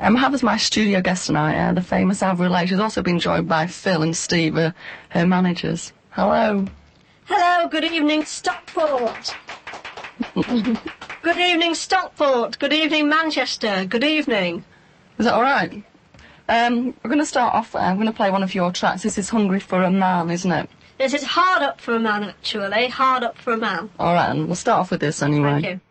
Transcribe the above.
I have as my studio guest tonight the famous Avril Lavigne. She's also been joined by Phil and Steve, her managers. Hello. Hello, good evening, Stockport. Good evening, Stockport. Good evening, Manchester. Good evening. Is that all right? We're going to start off, I'm going to play one of your tracks. This is Hungry for a Man, isn't it? This is Hard Up for a Man, actually. Hard Up for a Man. All right, and we'll start off with this anyway. Thank you.